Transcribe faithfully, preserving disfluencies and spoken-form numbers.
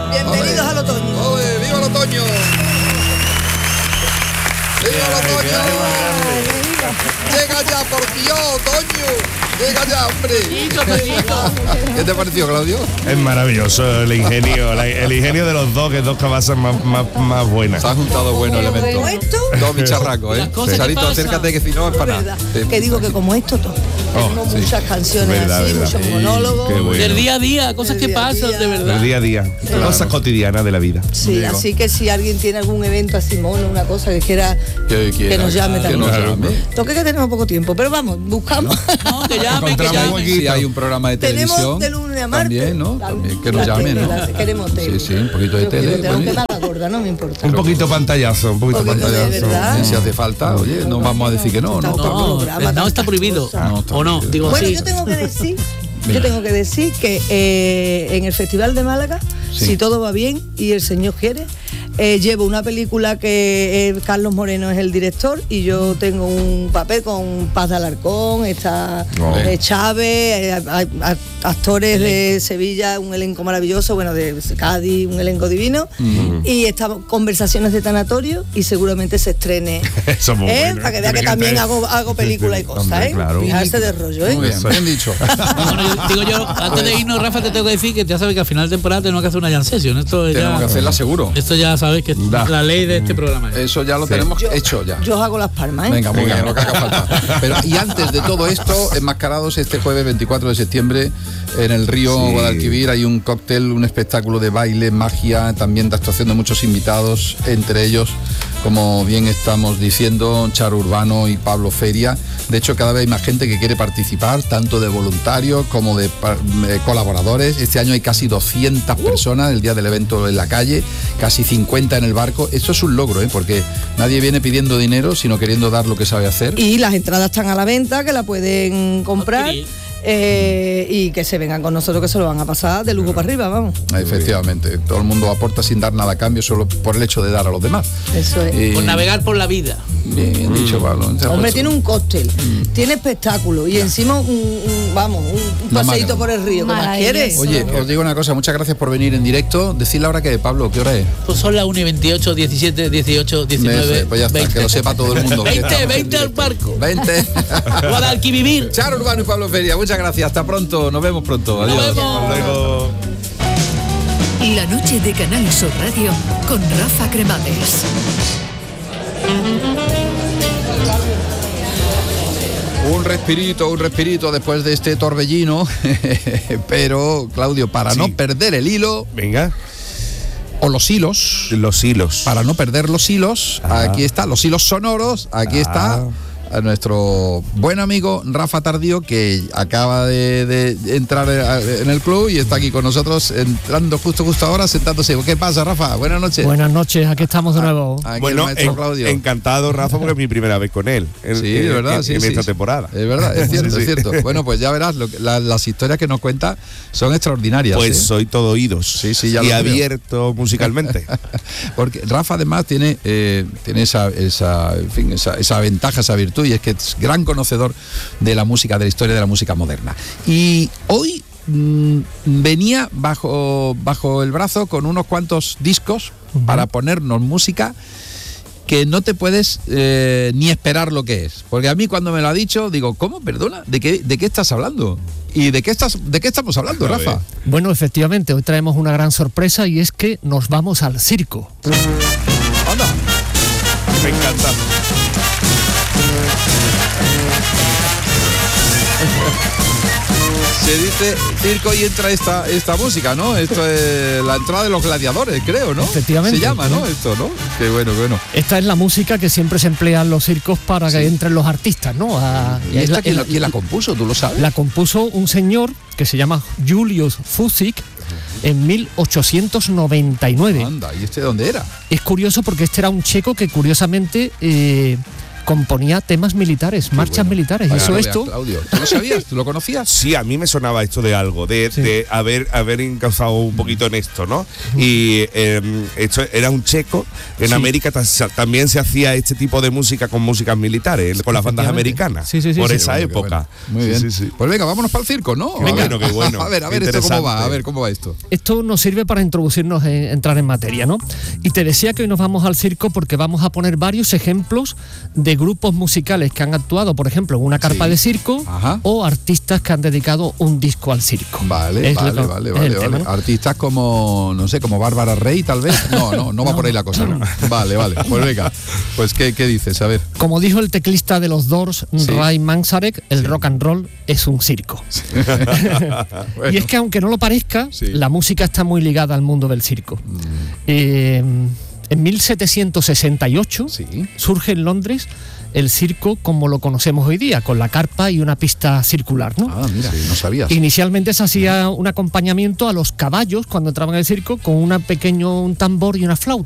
Bienvenidos al otoño. ¡Oye, viva el otoño! ¡Viva el otoño! Llega ya, por Dios, otoño. Llega ya, hombre. ¿Qué te ha parecido, Claudio? Es maravilloso el ingenio, la- el ingenio de los dos, que dos cabezas más, más, más buenas. Se han juntado buenos elementos. Como esto, Dos bicharracos, ¿eh? Las cosas que Sarito, pasan. acércate, que si no es es para verdad. nada. Sí. Que digo que como esto, todo. Tenemos sí. muchas canciones Verdad, así, verdad. muchos Sí, monólogos. qué bueno. Del día a día, cosas Del que día a pasan, día. de verdad. El día a día, cosas cotidianas de la vida. Sí, Digo. así que si alguien tiene algún evento así mono, una cosa que quiera Que quiera, que nos llame que también. nos llame. Toque que tenemos poco tiempo, pero vamos, buscamos. No, que llame, que Encontramos llame. un Si hay un programa de televisión. Tenemos de lunes a martes. También, ¿no? La- También, que nos la llamen, tele, ¿no? la- Queremos tele. Sí, sí, un poquito de Yo tele, quiero tener bonito. que mala gorda, no me importa. Un poquito pantallazo, un poquito Un poquito de pantallazo. verdad. Si hace falta, oye, no vamos a decir que no, ¿no? Tanto No, programa, no tantas está prohibido. cosas. No, está ¿O no? prohibido. Digo, Bueno, sí. yo tengo que decir, yo tengo que decir que eh, en el Festival de Málaga, Sí. si todo va bien y el Señor quiere, eh, llevo una película que eh, Carlos Moreno es el director y yo tengo un papel con Paz de Alarcón, está Ole. eh, Chávez, eh, hay- hay actores de Sevilla, un elenco maravilloso, bueno, de Cádiz, un elenco divino, y estamos conversaciones de tanatorio y seguramente se estrene. Eso es muy ¿Eh? bueno. Para que vea que Tiene que también ser- hago, hago película y cosas, Hombre, ¿eh? claro. Fijarse de rollo, ¿eh? Muy bien, bien dicho. Bueno, yo- digo yo, antes de irnos, Rafa, te tengo que decir que ya sabes que al final de temporada tenemos que hacer una jam session. Esto Tenemos ya, que hacerla seguro. esto ya sabes que es Da. la ley de este programa. Eso ya lo Sí. tenemos Yo- hecho ya. Yo os hago las palmas, ¿eh? Venga, muy Venga. bien, lo que haga falta. Pero, y antes de todo esto, enmascarados este jueves veinticuatro de septiembre en el río Sí. Guadalquivir hay un cóctel, un espectáculo de baile, magia, también de actuación de muchos invitados, entre ellos, como bien estamos diciendo, Charo Urbano y Pablo Feria. De hecho, cada vez hay más gente que quiere participar, tanto de voluntarios como de par- eh, colaboradores. Este año hay casi doscientas personas el día del evento en la calle, casi cincuenta en el barco. Eso es un logro, ¿eh? Porque nadie viene pidiendo dinero, sino queriendo dar lo que sabe hacer. Y las entradas están a la venta, que la pueden comprar. Adquirir. eh, y que se vengan con nosotros, que se lo van a pasar de lujo para arriba, vamos. Efectivamente, todo el mundo aporta sin dar nada a cambio, solo por el hecho de dar a los demás. Eso es. Y- Por navegar por la vida. Bien, bien dicho, Pablo. Hombre, tiene un cóctel, tiene espectáculo y encima un, un- vamos, un, un Una paseíto máquina. por el río, ¿qué más Maravilloso. quieres? Oye, os digo una cosa, muchas gracias por venir en directo. Decid la hora que, Pablo, ¿qué hora es? Pues son las una y veintiocho, diecisiete, dieciocho, diecinueve. Pues ya está, veinte. que lo sepa todo el mundo. que veinte, estamos en veinte al directo. barco. veinte. Guadalquivir. Charo Urbano y Pablo Feria, muchas gracias. Hasta pronto, nos vemos pronto. Adiós. Nos vemos. Hasta luego. La noche de Canal Sur Radio con Rafa Cremades. Un respirito, un respirito después de este torbellino. Pero, Claudio, para Sí. no perder el hilo, Venga, o los hilos, los hilos. para no perder los hilos, Ah. aquí está, los hilos sonoros, aquí Ah. está a nuestro buen amigo Rafa Tardío, que acaba de, de entrar en el club y está aquí con nosotros, entrando justo justo ahora, sentándose. ¿Qué pasa, Rafa? Buenas noches. Buenas noches, aquí estamos de nuevo. Aquí el Bueno, maestro en- Claudio. encantado, Rafa, porque es mi primera vez con él. En, Sí, de en- verdad, en, sí, en sí, esta sí. temporada. Es verdad, es cierto, Sí, sí. es cierto. Bueno, pues ya verás, lo que- la- las historias que nos cuenta son extraordinarias. Pues ¿eh? soy todo oídos. Sí, sí, ya y lo creo. abierto musicalmente. Porque Rafa además tiene, eh, tiene esa, esa, en fin, esa, esa ventaja, esa virtud, y es que es gran conocedor de la música, de la historia de la música moderna. Y hoy mm, venía bajo, bajo el brazo con unos cuantos discos para ponernos música que no te puedes eh, ni esperar lo que es. Porque a mí cuando me lo ha dicho, digo, ¿cómo? Perdona, ¿de qué, de qué estás hablando? ¿Y de qué, estás, de qué estamos hablando, A Rafa? ver. Bueno, efectivamente, hoy traemos una gran sorpresa y es que nos vamos al circo. Anda. Me encanta. Se dice circo y entra esta, esta música, ¿no? Esto es la entrada de los gladiadores, creo, ¿no? Efectivamente. Se llama, ¿no? Esto, ¿no? Qué bueno, qué bueno. Esta es la música que siempre se emplea en los circos para que entren los artistas, ¿no? A- ¿Y es esta la- quién, la, es quién la compuso? ¿Tú lo sabes? la compuso un señor que se llama Julius Fusik en mil ochocientos noventa y nueve. Anda, ¿y este dónde era? Es curioso porque este era un checo que curiosamente eh, componía temas militares, marchas bueno. militares. Vaya, y eso no esto... veas, Claudio. ¿Tú lo sabías? ¿Tú lo conocías? Sí, a mí me sonaba esto de algo, de, Sí. de haber, haber encauzado un poquito en esto, ¿no? Y eh, esto era un checo. En Sí. América ta- también se hacía este tipo de música con músicas militares, con las bandas Efectivamente. americanas. Sí, sí, sí, por sí. esa Qué bueno, qué época. bueno. Muy Sí, bien. sí, sí. Pues venga, vámonos para el circo, ¿no? Qué a ver, bueno, qué bueno. A ver, a Qué ver esto cómo va, interesante. a ver cómo va esto. Esto nos sirve para introducirnos, en, entrar en materia, ¿no? Y te decía que hoy nos vamos al circo porque vamos a poner varios ejemplos de grupos musicales que han actuado, por ejemplo, en una carpa Sí. de circo, Ajá. o artistas que han dedicado un disco al circo. Vale, Es vale, lo- vale, es vale, el vale. tema, ¿no? Artistas como, no sé, como Bárbara Rey, tal vez. No, no, no va por ahí la cosa, ¿no? Vale, vale. Pues venga. Pues ¿qué, qué dices? A ver. Como dijo el teclista de los Doors, Sí. Ray Manzarek, el rock and roll es un circo. Bueno. Y es que aunque no lo parezca, Sí. la música está muy ligada al mundo del circo. Eh, en mil setecientos sesenta y ocho Sí. surge en Londres el circo como lo conocemos hoy día, con la carpa y una pista circular, ¿no? Ah, mira, no sabías. Inicialmente se hacía un acompañamiento a los caballos cuando entraban en el circo con un pequeño un tambor y una flauta.